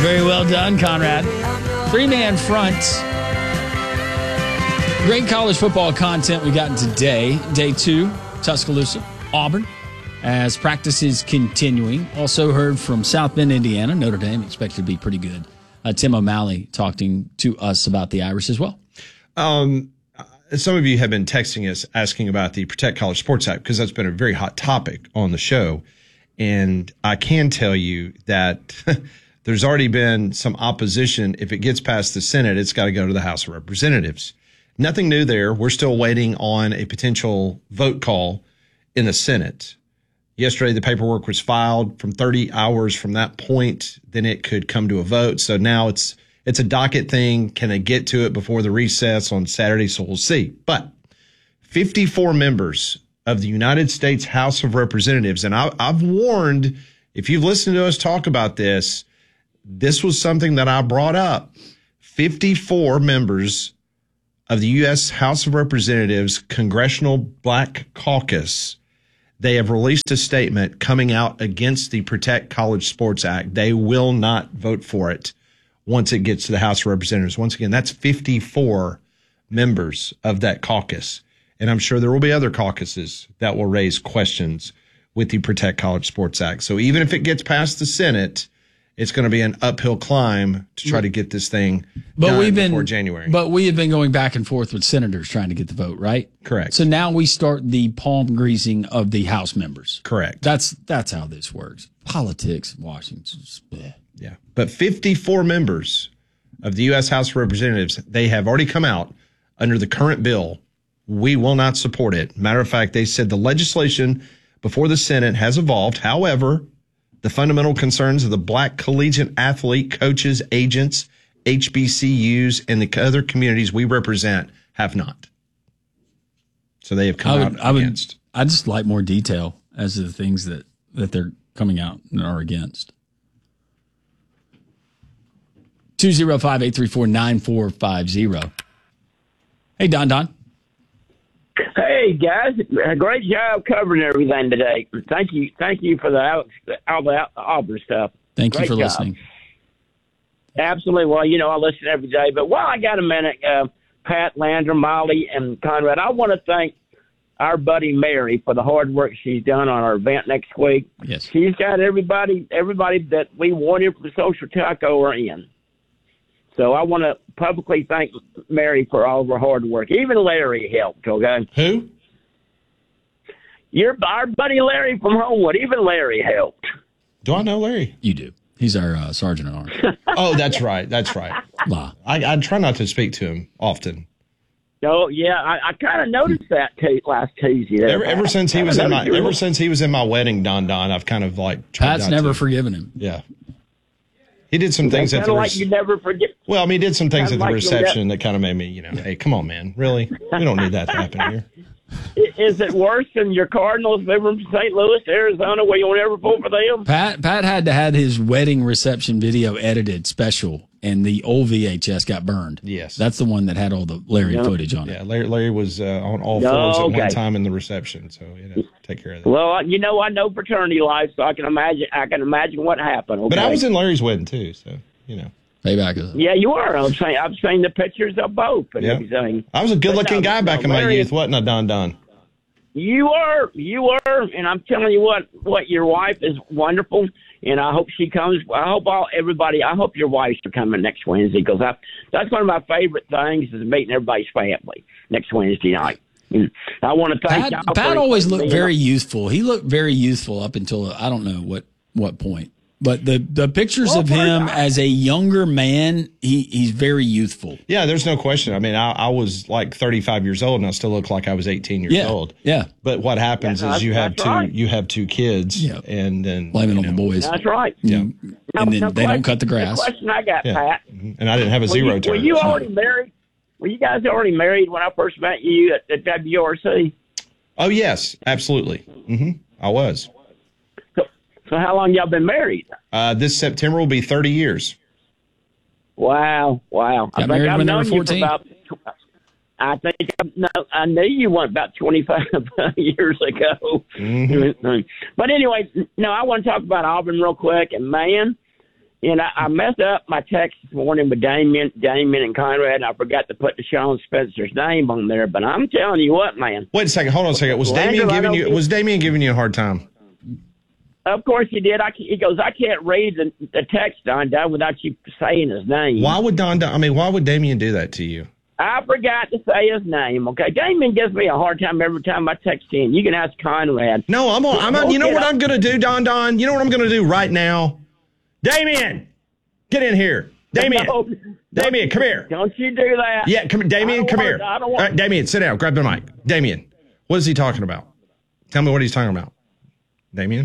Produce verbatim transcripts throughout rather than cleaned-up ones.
Very well done, Conrad. Three-man front. Great college football content we got today. Day two, Tuscaloosa, Auburn, as practice is continuing. Also heard from South Bend, Indiana. Notre Dame expected to be pretty good. Uh, Tim O'Malley talking to us about the Irish as well. Um, some of you have been texting us asking about the Protect College Sports Act because that's been a very hot topic on the show. And I can tell you that there's already been some opposition. If it gets past the Senate, it's got to go to the House of Representatives. Nothing new there. We're still waiting on a potential vote call in the Senate. Yesterday, the paperwork was filed. From thirty hours from that point, then it could come to a vote. So now it's it's a docket thing. Can they get to it before the recess on Saturday? So we'll see. But fifty-four members of the United States House of Representatives, and I, I've warned, if you've listened to us talk about this, this was something that I brought up. fifty-four members of the U S House of Representatives Congressional Black Caucus, they have released a statement coming out against the Protect College Sports Act. They will not vote for it once it gets to the House of Representatives. Once again, that's fifty-four members of that caucus. And I'm sure there will be other caucuses that will raise questions with the Protect College Sports Act. So even if it gets past the Senate, it's going to be an uphill climb to try to get this thing but done we've been, before January. But we have been going back and forth with senators trying to get the vote, right? Correct. So now we start the palm greasing of the House members. Correct. That's that's how this works. Politics, Washington. Bleh. Yeah. But fifty-four members of the U S House of Representatives, they have already come out under the current bill. We will not support it. Matter of fact, they said the legislation before the Senate has evolved. However, the fundamental concerns of the black collegiate athlete, coaches, agents, H B C Us, and the other communities we represent have not. So they have come I would, out I would, against. I'd just like more detail as to the things that, that they're coming out and are against. two oh five, eight three four, nine four five zero. Hey, Don Don. Hey guys, great job covering everything today. Thank you, thank you for the Alex, all the Auburn stuff. Thank great you for job. listening. Absolutely. Well, you know I listen every day, but while I got a minute, uh, Pat, Landrum, Molly, and Conrad, I want to thank our buddy Mary for the hard work she's done on our event next week. Yes, she's got everybody, everybody that we wanted for Social Taco are in. So I want to publicly thank Mary for all of her hard work. Even Larry helped, okay? Who? Your, our buddy Larry from Homewood. Even Larry helped. Do I know Larry? you do. He's our uh, sergeant at arms. Oh, that's right. That's right. Wow. I, I try not to speak to him often. No, yeah, I, I kind of noticed that t- last Tuesday. There. Ever, ever since he was in my ever since he was in my wedding, Don Don, I've kind of like tried Pat's not never to. forgiven him. Yeah. He did some things at Kind the of re- like you never forget. well, I mean, he did some things at the like you reception that kind of made me, you know, hey, come on, man, really? We don't need that to happen here. Is it worse than your Cardinals moving from Saint Louis to Arizona where you'll never vote for them? Pat Pat had to have his wedding reception video edited special, and the old V H S got burned. Yes. That's the one that had all the Larry Yep. footage on it. Yeah, Larry, Larry was uh, on all No, fours at one okay. time in the reception, so he had to take care of that. Well, you know, I know fraternity life, so I can imagine. I can imagine what happened. Okay? But I was in Larry's wedding too, so you know. Payback is up. Yeah, you are. I'm saying I've seen the pictures of both and Yeah. everything. I was a good-looking But no, guy back no, in my Larry- youth, wasn't I, Don Don? You are, you are, and I'm telling you what, what your wife is wonderful, and I hope she comes. I hope all everybody. I hope your wives are coming next Wednesday because that's one of my favorite things is meeting everybody's family next Wednesday night. And I want to thank Pat, y'all Pat for always looked being- very youthful. He looked very youthful up until I don't know what, what point. But the, the pictures Well, of first, him I- as a younger man, he, he's very youthful. Yeah, there's no question. I mean, I, I was like thirty-five years old, and I still look like I was eighteen years Yeah, old. yeah. But what happens Yeah, is you have that's two right. you have two kids, Yeah. and then Blame it you on the know, boys. That's right. Yeah. No- And then no they don't question- cut the grass. The question I got, Yeah. Pat. And I didn't have a Were zero you, turn. were you already married? Were you guys already married when I first met you at, at W R C? Oh yes, absolutely. hmm I was. So, so how long y'all been married? Uh, this September will be thirty years. Wow, wow. Got married when they were fourteen? About, I think I, no, I knew you went about twenty-five years ago. Mm-hmm. But anyway, no, I want to talk about Auburn real quick. And, man, You know, I messed up my text this morning with Damien, Damien and Conrad, and I forgot to put Deshaun Spencer's name on there. But I'm telling you what, man. Wait a second. Hold on a second. Was Damien giving you was Damien giving you a hard time? Of course he did. I, he goes, I can't read the, the text, Don Don, without you saying his name. Why would Don Don? I mean, why would Damien do that to you? I forgot to say his name. Okay, Damien gives me a hard time every time I text him. You can ask Conrad. No, I'm. On, I'm. On, you know what I'm going to do, Don Don? You know what I'm going to do right now? Damien, get in here. Damien, no, Damien, come here. Don't you do that? Yeah, come, Damien, come here. To, I don't want All right, Damien, sit down. Grab the mic. Damien, what is he talking about? Tell me what he's talking about. Damien.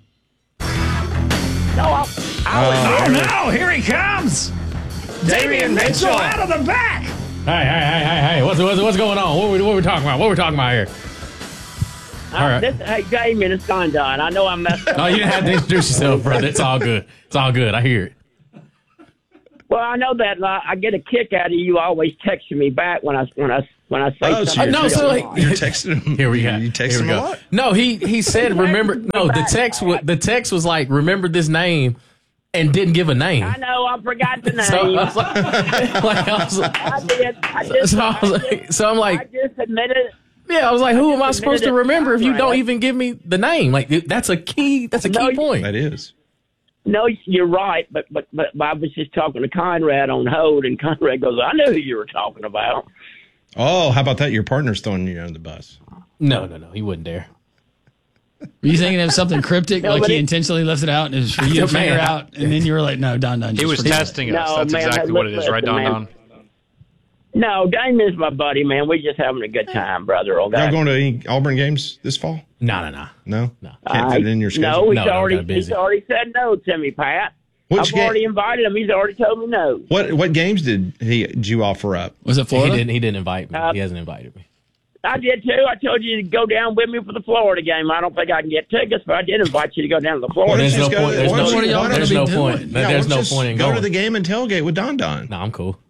No, I, I uh, oh no! Here he comes, Damien Mitchell out of the back. Hey, hey, hey, hey, hey! What's what's, what's going on? What are, we, what are we talking about? What are we talking about here? All right. This, hey, Damien, it's Don Don. I know I messed up. No, you didn't have to introduce yourself, brother. It's all good. It's all good. I hear it. Well, I know that uh, I get a kick out of you always texting me back when I when I when I say oh, something. So no, so like, you're texting him. Here we go. You text him a lot? No, he he said remember. No, the text was the text was like remember this name. And didn't give a name. I know, I forgot the name. So I was like, like I was like, I did. I just, so, I was like, just, so I'm like, I just admitted it. Yeah, I was like, who am I supposed to remember if you right. don't even give me the name? Like, that's a key. That's a no, key point. That is. No, you're right, but, but but I was just talking to Conrad on hold, and Conrad goes, "I know who you were talking about." Oh, how about that? Your partner's throwing you under the bus. No, no, no, he wouldn't dare. Were you thinking of something cryptic, no, like he it, intentionally left it out and it was for you to figure out, and then you were like, no, Don Don. He was testing us. No, That's man, exactly what it is, right, Don Don? No, Damien's my buddy, man. We're just having a good time, brother. Okay? Y'all going to any Auburn games this fall? No, no, no. No? No. Can't fit it in your schedule? No, he's, no, already, he's already said no to me, Pat. Which I've game? already invited him. He's already told me no. What what games did he did you offer up? Was it Florida? He didn't, he didn't invite me. Uh, he hasn't invited me. I did too. I told you to go down with me for the Florida game. I don't think I can get tickets, but I did invite you to go down to the Florida. Well, There's no go, point. There's no, what are y'all there's gonna no be point. doing? No, Yeah, there's no just point in go going. to the game and tailgate with Don Don. No, I'm cool.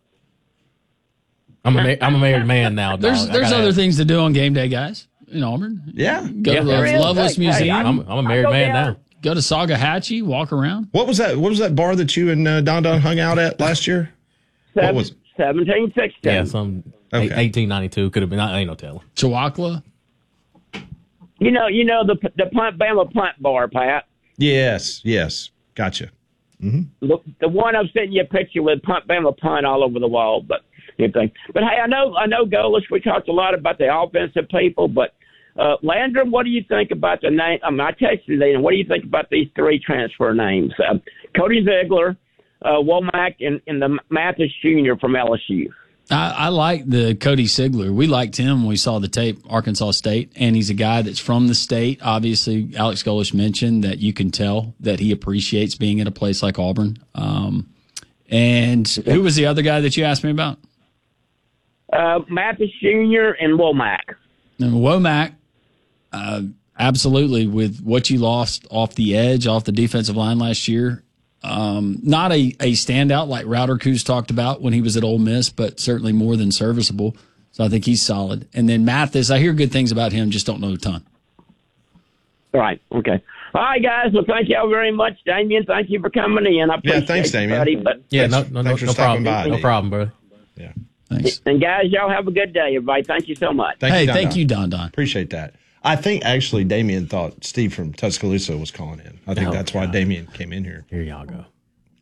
I'm a I'm a married man now. Dog. There's there's other have... things to do on game day, guys, in Auburn. Yeah. Go yeah, to the Loveless hey, Museum. Hey, I'm, I'm a married man down. now. Go to Sagahatchee, walk around. What was that? What was that bar that you and uh, Don Don hung out at last year? Seven, what was it? seventeen sixteen. Yeah, some Okay. eighteen ninety-two could have been. I ain't no telling. Chihuahua. You know, you know the the Punt Bama Punt Bar, Pat. Yes, yes. Gotcha. Mm-hmm. The, the one I'm sending you a picture with Punt Bama Punt all over the wall, but anything. But hey, I know I know Golis. We talked a lot about the offensive people, but uh, Landrum, what do you think about the name? I, mean, I texted you, and what do you think about these three transfer names? Uh, Cody Ziegler, uh, Womack, and, and the Mathis Junior from L S U. I, I like the Cody Ziegler. We liked him when we saw the tape, Arkansas State, and he's a guy that's from the state. Obviously, Alex Golesh mentioned that you can tell that he appreciates being at a place like Auburn. Um, and who was the other guy that you asked me about? Uh, Mathis Junior and Womack. And Womack, uh, absolutely, with what you lost off the edge, off the defensive line last year. Um, not a, a standout like Router Coos talked about when he was at Ole Miss, but certainly more than serviceable. So I think he's solid. And then Mathis, I hear good things about him, just don't know a ton. Right. Okay. All right, guys. Well, thank y'all very much. Damien, thank you for coming in. I appreciate Yeah, thanks, Damien. Buddy, but, Yeah, no, Thanks- no, no, thanks for no stopping problem. by. No problem, bro. Yeah. Thanks. and guys, y'all have a good day, everybody. Thank you so much. Thank Hey, you, Don thank Don. you, Don Don. Appreciate that. I think actually Damien thought Steve from Tuscaloosa was calling in. I think Oh, that's why God. Damien came in here. Here y'all go.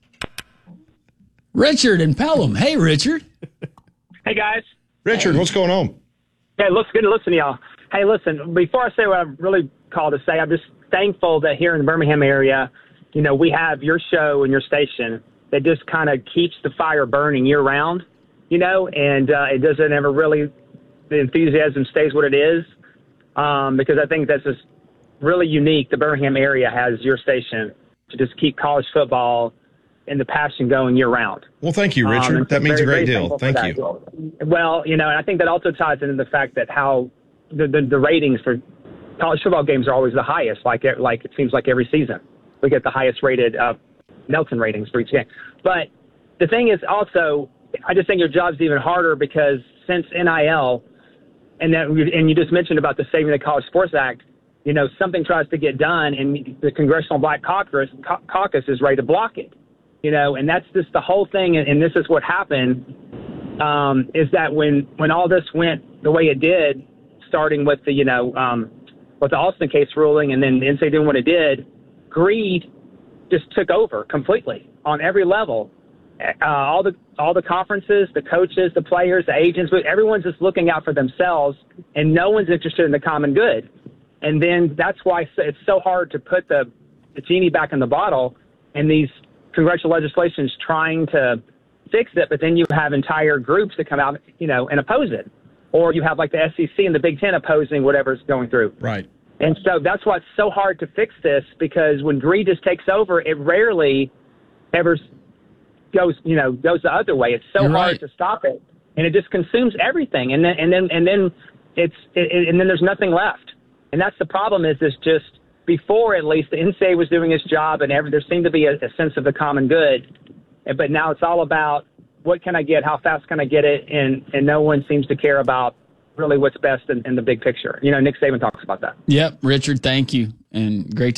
Richard in Pelham. Hey, Richard. Hey, guys. Richard, what's going on? Hey, it looks good to listen to y'all. Hey, listen, before I say what I'm really called to say, I'm just thankful that here in the Birmingham area, you know, we have your show and your station that just kind of keeps the fire burning year round, you know, and uh, it doesn't ever really, the enthusiasm stays what it is, um, because I think that's just really unique. The Birmingham area has your station to just keep college football and the passion going year round. Well, thank you, Richard. Um, that means very, a great very deal. thankful for Thank that. you. Well, you know, and I think that also ties into the fact that how the, the, the ratings for college football games are always the highest, like it, like it seems like every season. We get the highest rated uh, Nelson ratings for each game. But the thing is also, I just think your job's even harder because since N I L, and that, and you just mentioned about the Saving the College Sports Act, you know, something tries to get done and the Congressional Black Caucus, Caucus is ready to block it. You know, and that's just the whole thing. And, and this is what happened, um, is that when, when all this went the way it did, starting with the, you know, um, with the Alston case ruling and then the N C double A doing what it did, greed just took over completely on every level. Uh, all the all the conferences, the coaches, the players, the agents, everyone's just looking out for themselves, and no one's interested in the common good. And then that's why it's so hard to put the, the genie back in the bottle, and these congressional legislations trying to fix it, but then you have entire groups that come out, you know, and oppose it. Or you have like the S E C and the Big Ten opposing whatever's going through. Right. And so that's why it's so hard to fix this, because when greed just takes over, it rarely ever goes, you know, goes the other way. It's so You're hard right. to stop it, and it just consumes everything. And then, and then, and then it's, it, and then there's nothing left. And that's the problem. Is this just before, at least the N C double A was doing its job, and every, there seemed to be a, a sense of the common good. But now it's all about what can I get, how fast can I get it, and and no one seems to care about really what's best in, in the big picture. You know, Nick Saban talks about that. Yep, Richard, thank you, and great to